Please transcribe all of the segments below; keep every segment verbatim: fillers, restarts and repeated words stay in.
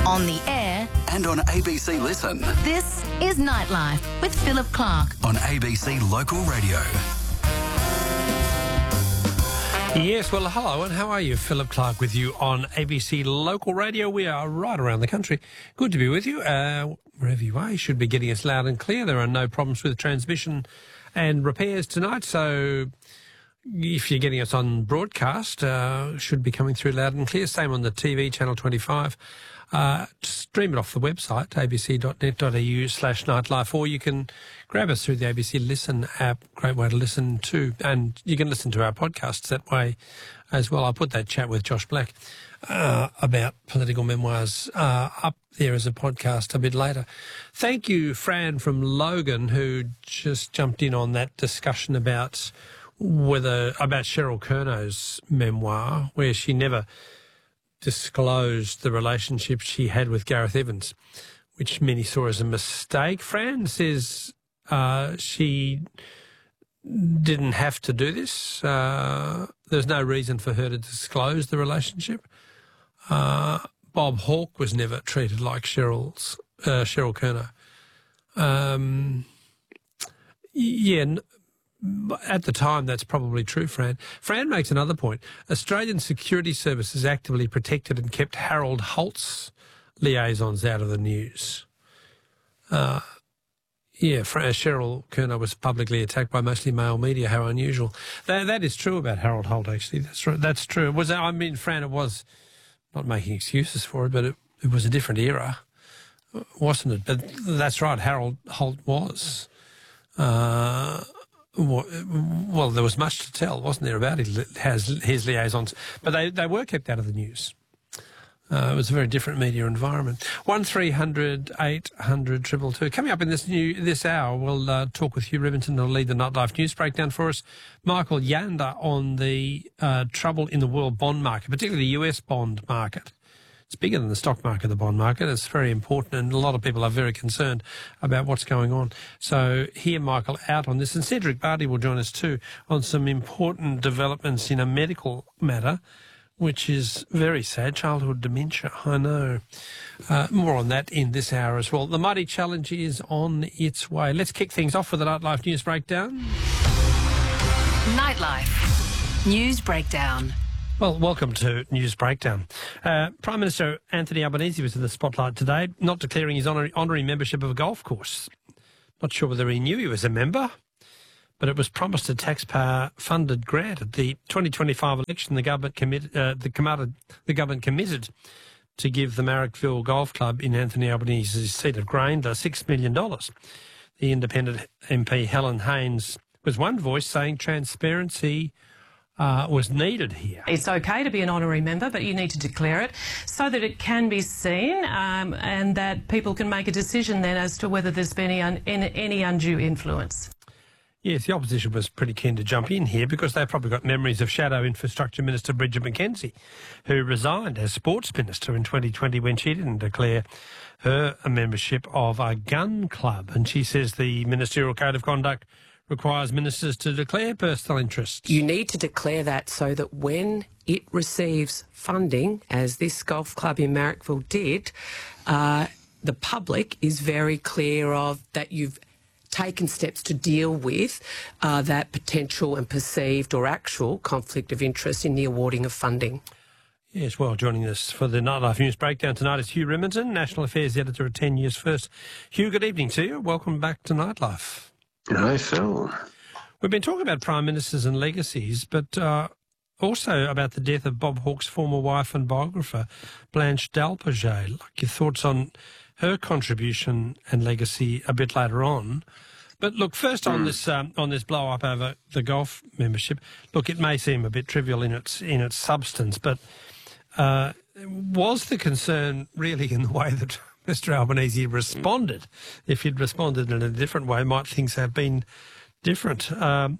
on the air, and on A B C Listen. This is Nightlife with Philip Clark on A B C Local Radio. Yes, well, hello, and how are you? Philip Clark with you on A B C Local Radio. We are right around the country. Good to be with you. Uh, wherever you are, you should be getting us loud and clear. There are no problems with transmission and repairs tonight, so if you're getting us on broadcast, uh, should be coming through loud and clear. Same on the T V, Channel twenty-five. Uh, stream it off the website, abc.net.au slash nightlife, or you can grab us through the A B C Listen app. Great way to listen to, and you can listen to our podcasts that way as well. I'll put that chat with Josh Black uh, about political memoirs uh, up there as a podcast a bit later. Thank you, Fran from Logan, who just jumped in on that discussion about whether about Cheryl Kernow's memoir, where she never disclosed the relationship she had with Gareth Evans, which many saw as a mistake. Fran says uh, she didn't have to do this. Uh, there's no reason for her to disclose the relationship. Uh, Bob Hawke was never treated like Cheryl's uh, Cheryl Kernow. Um, yeah. At the time, that's probably true, Fran. Fran makes another point. Australian security services actively protected and kept Harold Holt's liaisons out of the news. Uh, yeah, Fran, Cheryl Kernow was publicly attacked by mostly male media. How unusual. That, that is true about Harold Holt, actually. That's that's true. It was, I mean, Fran, it was, not making excuses for it, but it, it was a different era, wasn't it? But that's right, Harold Holt was. Uh... Well, there was much to tell, wasn't there, about his, his liaisons, but they, they were kept out of the news. Uh, it was a very different media environment. One three hundred eight hundred two two two. Coming up in this new this hour, we'll uh, talk with Hugh Ribbington, who'll lead the Nightlife News Breakdown for us. Michael Yander on the uh, trouble in the world bond market, particularly the U S bond market. It's bigger than the stock market, the bond market. It's very important, and a lot of people are very concerned about what's going on. So hear Michael out on this. And Cedric Barty will join us too on some important developments in a medical matter, which is very sad, childhood dementia, I know. Uh, more on that in this hour as well. The Mighty Challenge is on its way. Let's kick things off with the Nightlife News Breakdown. Nightlife News Breakdown. Well, welcome to News Breakdown. Uh, Prime Minister Anthony Albanese was in the spotlight today, not declaring his honorary, honorary membership of a golf course. Not sure whether he knew he was a member, but it was promised a taxpayer-funded grant. At the twenty twenty-five election, the government committed, uh, the, committed, the government committed to give the Marrickville Golf Club in Anthony Albanese's seat of Graindler six million dollars. The independent M P Helen Haynes was one voice saying transparency Uh, was needed here. It's okay to be an honorary member, but you need to declare it so that it can be seen um, and that people can make a decision then as to whether there's been any, un any undue influence. Yes, the opposition was pretty keen to jump in here because they've probably got memories of Shadow Infrastructure Minister Bridget McKenzie, who resigned as Sports Minister in twenty twenty when she didn't declare her a membership of a gun club. And she says the Ministerial Code of Conduct requires ministers to declare personal interests. You need to declare that so that when it receives funding, as this golf club in Marrickville did, uh, the public is very clear of that you've taken steps to deal with uh, that potential and perceived or actual conflict of interest in the awarding of funding. Yes, well, joining us for the Nightlife News Breakdown tonight is Hugh Ribbington, National Affairs Editor at ten Years First. Hugh, good evening to you. Welcome back to Nightlife. Hi, Phil. We've been talking about prime ministers and legacies, but uh, also about the death of Bob Hawke's former wife and biographer, Blanche Dalpaget. Like your thoughts on her contribution and legacy a bit later on. But look, first on mm. this um, on this blow up over the golf membership. Look, it may seem a bit trivial in its in its substance, but uh, was the concern really in the way that Mister Albanese responded? If he'd responded in a different way, might things have been different? Um,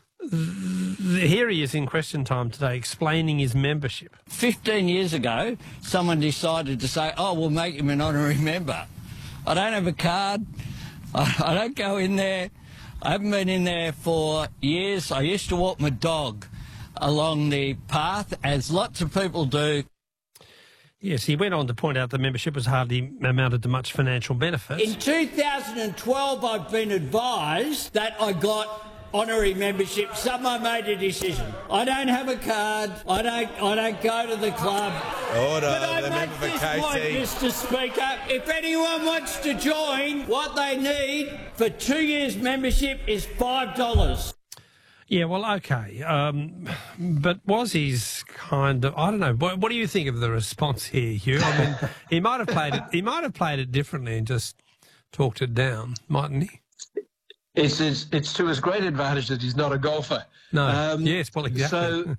th here he is in question time today explaining his membership. Fifteen years ago, someone decided to say, oh, we'll make him an honorary member. I don't have a card. I, I don't go in there. I haven't been in there for years. I used to walk my dog along the path, as lots of people do. Yes, he went on to point out the membership was hardly amounted to much financial benefit. In two thousand twelve, I've been advised that I got honorary membership. Someone made a decision. I don't have a card. I don't. I don't go to the club. Order. But I The make member for this K C. point, Mister Speaker. If anyone wants to join, what they need for two years' membership is five dollars. Yeah, well, okay. Um, but was his kind of, I don't know, what, what do you think of the response here, Hugh? I mean, he might have played it, he might have played it differently and just talked it down, mightn't he? It's, it's, it's to his great advantage that he's not a golfer. No, Um, yes, well, exactly. So,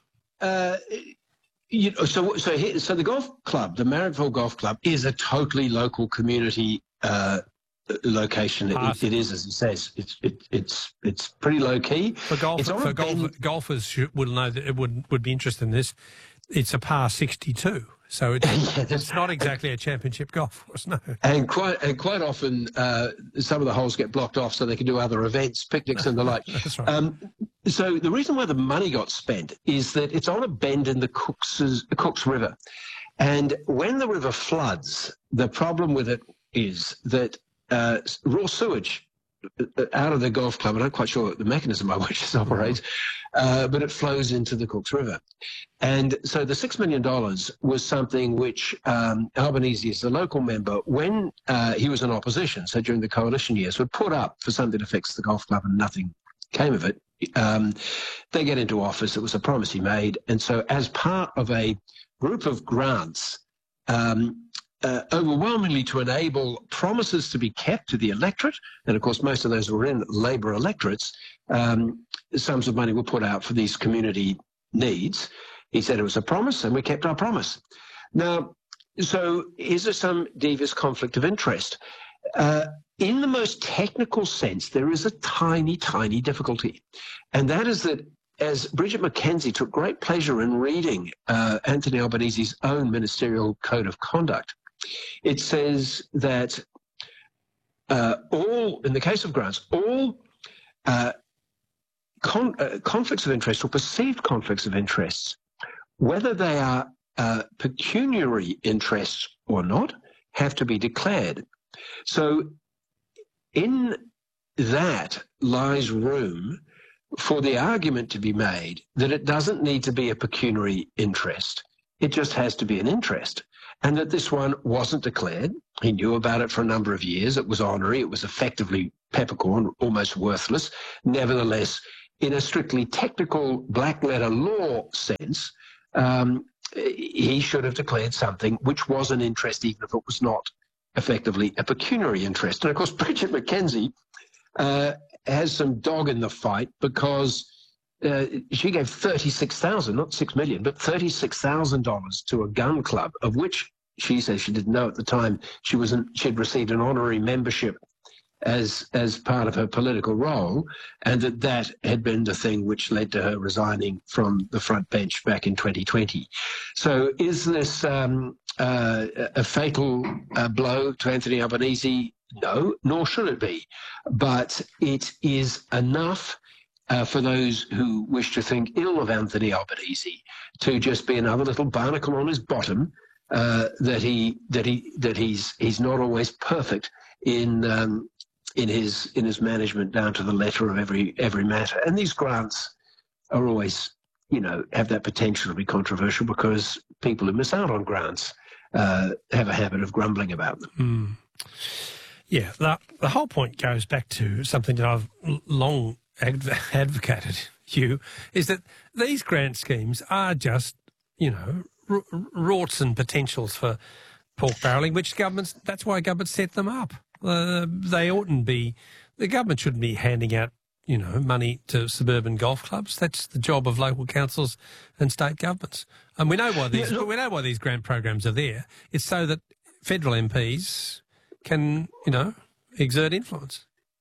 uh, you know, so, so, here, so the golf club, the Marrickville Golf Club, is a totally local community uh, location. It, it is, as he says, it's it, it's it's pretty low key. For, golf, It's on for a golf, bend- golfers should, will know that it would would be interested in this. It's a par sixty-two, so it's, Yeah, that's- it's not exactly a championship golf course, no. And quite and quite often, uh, some of the holes get blocked off so they can do other events, picnics, and the like. That's right. Um, so the reason why the money got spent is that it's on a bend in the Cooks Cooks River, and when the river floods, the problem with it is that uh, raw sewage out of the golf club. I'm not quite sure the mechanism by which this operates, uh, but it flows into the Cooks River. And so the six million dollars was something which um, Albanese, as a local member, when uh, he was in opposition, so during the coalition years, would put up for something to fix the golf club, and nothing came of it. Um, they get into office. It was a promise he made. And so as part of a group of grants, um, Uh, overwhelmingly to enable promises to be kept to the electorate, and of course most of those were in Labor electorates, um, sums of money were put out for these community needs. He said it was a promise, and we kept our promise. Now, so is there some devious conflict of interest? Uh, in the most technical sense, there is a tiny, tiny difficulty, and that is that as Bridget McKenzie took great pleasure in reading uh, Anthony Albanese's own ministerial code of conduct, it says that uh, all, in the case of grants, all uh, con uh, conflicts of interest or perceived conflicts of interest, whether they are uh, pecuniary interests or not, have to be declared. So in that lies room for the argument to be made that it doesn't need to be a pecuniary interest. It just has to be an interest. And that this one wasn't declared. He knew about it for a number of years. It was honorary. It was effectively peppercorn, almost worthless. Nevertheless, in a strictly technical black letter law sense, um, he should have declared something which was an interest, even if it was not effectively a pecuniary interest. And of course, Bridget McKenzie uh, has some dog in the fight because uh, she gave thirty-six thousand dollars, not six million dollars, but thirty-six thousand dollars to a gun club, of which she says she didn't know at the time she was an, she'd received an honorary membership as as part of her political role, and that that had been the thing which led to her resigning from the front bench back in twenty twenty. So is this um, uh, a fatal uh, blow to Anthony Albanese? No, nor should it be. But it is enough uh, for those who wish to think ill of Anthony Albanese to just be another little barnacle on his bottom, uh, that he that he that he's he's not always perfect in um, in his in his management down to the letter of every every matter. And these grants are always, you know, have that potential to be controversial because people who miss out on grants uh, have a habit of grumbling about them. Mm. Yeah, the, the whole point goes back to something that I've long adv advocated, Hugh, is that these grant schemes are just, you know, r rorts and potentials for pork barrelling, which governments, that's why governments set them up. Uh, they oughtn't be, the government shouldn't be handing out, you know, money to suburban golf clubs. That's the job of local councils and state governments. And we know why these, Yeah, look, we know why these grant programs are there. It's so that federal M Ps can, you know, exert influence.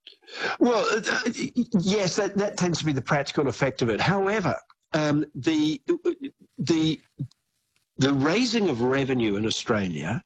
Well, uh, yes, that, that tends to be the practical effect of it. However, um, the the the raising of revenue in Australia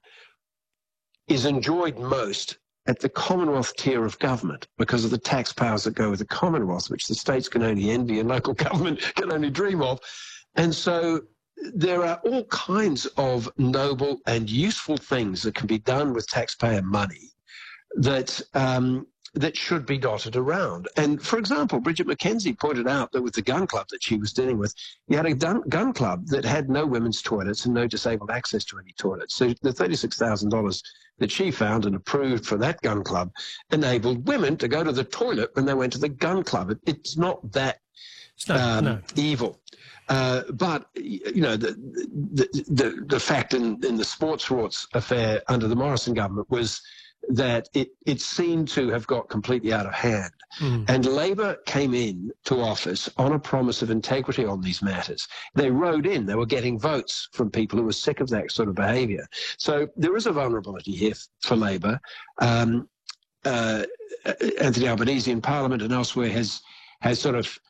is enjoyed most at the Commonwealth tier of government because of the tax powers that go with the Commonwealth, which the states can only envy and local government can only dream of. And so there are all kinds of noble and useful things that can be done with taxpayer money that um, that should be dotted around. And, for example, Bridget McKenzie pointed out that with the gun club that she was dealing with, you had a gun, gun club that had no women's toilets and no disabled access to any toilets. So the thirty-six thousand dollars that she found and approved for that gun club enabled women to go to the toilet when they went to the gun club. It, it's not that No, um, no. evil. Uh, but, you know, the the, the, the fact in, in the sports rorts affair under the Morrison government was that it, it seemed to have got completely out of hand. Mm. And Labor came in to office on a promise of integrity on these matters. They rode in. They were getting votes from people who were sick of that sort of behaviour. So there is a vulnerability here for Labor. Um, uh, Anthony Albanese in Parliament and elsewhere has has sort of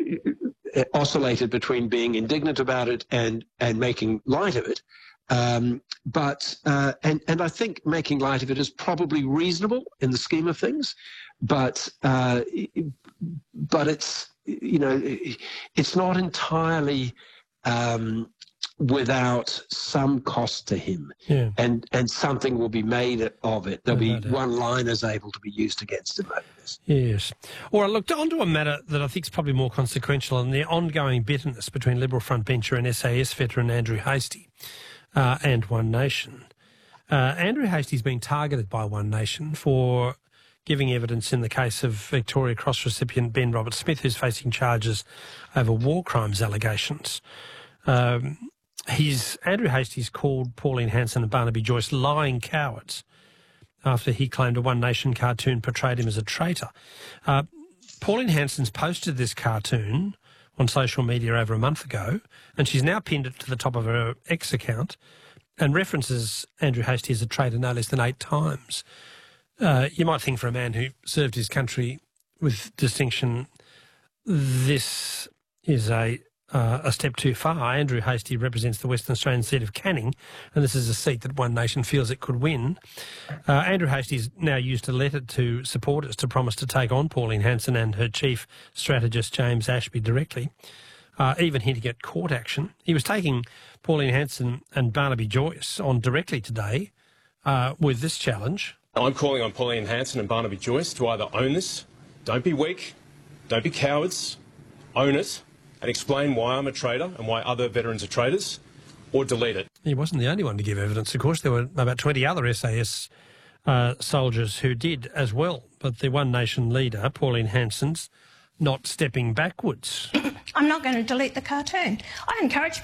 oscillated between being indignant about it and, and making light of it. Um, but uh, and and I think making light of it is probably reasonable in the scheme of things, but uh, but it's you know it's not entirely um, without some cost to him, yeah. and and something will be made of it. There'll be one-liners able to be used against him over this. Yes. All right, look, on to a matter that I think is probably more consequential, and the ongoing bitterness between Liberal frontbencher and S A S veteran Andrew Hastie. Uh, and One Nation. Uh, Andrew Hastie's been targeted by One Nation for giving evidence in the case of Victoria Cross recipient Ben Roberts-Smith, who's facing charges over war crimes allegations. Um, he's, Andrew Hastie's called Pauline Hanson and Barnaby Joyce lying cowards after he claimed a One Nation cartoon portrayed him as a traitor. Uh, Pauline Hanson's posted this cartoon on social media over a month ago, and she's now pinned it to the top of her X account and references Andrew Hastie as a traitor no less than eight times. Uh, you might think for a man who served his country with distinction, this is a uh, a step too far. Andrew Hastie represents the Western Australian seat of Canning, and this is a seat that One Nation feels it could win. Uh, Andrew Hastie's now used a letter to supporters to promise to take on Pauline Hanson and her chief strategist James Ashby directly, uh, even hinting at court action. He was taking Pauline Hanson and Barnaby Joyce on directly today uh, with this challenge. I'm calling on Pauline Hanson and Barnaby Joyce to either own this, don't be weak, don't be cowards, own it, and explain why I'm a traitor and why other veterans are traitors, or delete it. He wasn't the only one to give evidence, of course. There were about twenty other S A S uh, soldiers who did as well. But the One Nation leader, Pauline Hanson's, not stepping backwards. I'm not going to delete the cartoon. I encourage